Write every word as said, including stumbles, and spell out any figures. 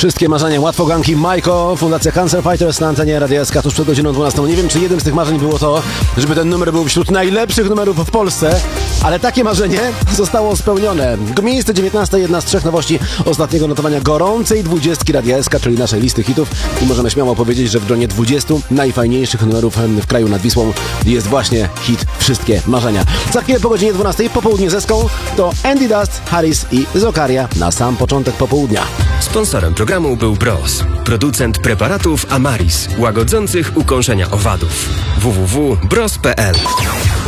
Wszystkie marzenia, łatwoganki, Majko, Fundacja Cancer Fighters na antenie Radia S K tuż przed godziną dwunastą. Nie wiem, czy jednym z tych marzeń było to, żeby ten numer był wśród najlepszych numerów w Polsce, ale takie marzenie zostało spełnione. Miejsce dziewiętnaste, jedna z trzech nowości ostatniego notowania gorącej dwudziestki Radia S K, czyli naszej listy hitów. I możemy śmiało powiedzieć, że w gronie dwudziestu najfajniejszych numerów w kraju nad Wisłą jest właśnie hit Wszystkie marzenia. Za chwilę po godzinie dwunastej, popołudnie ze Ską, to Andy Dust, Harris i Zokaria na sam początek popołudnia. Sponsorem programu był Bros, producent preparatów Amaris, łagodzących ukąszenia owadów. w w w kropka bros kropka p l